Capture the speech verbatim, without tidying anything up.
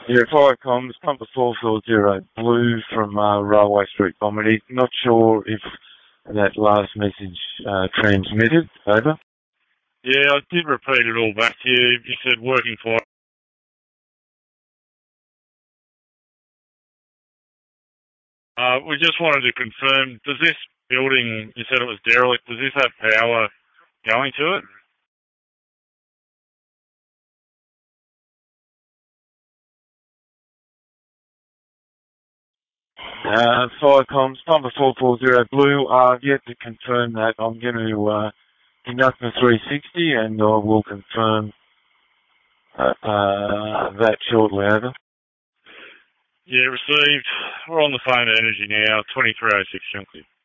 Yeah, fire comms, Pumper four four zero Blue from uh, Railway Street, Bomedy. Not sure if that last message uh, transmitted. Over. Yeah, I did repeat it all back to you. You said working fire. Uh, we just wanted to confirm, does this building, you said it was derelict, does this have power going to it? Uh, fire comms, Pumper four four zero Blue. I've yet to confirm that. I'm going to uh, conduct the three sixty and I will confirm uh, uh, that shortly. Over. Yeah, received. We're on the phone to Energy now, twenty-three oh six Junkie.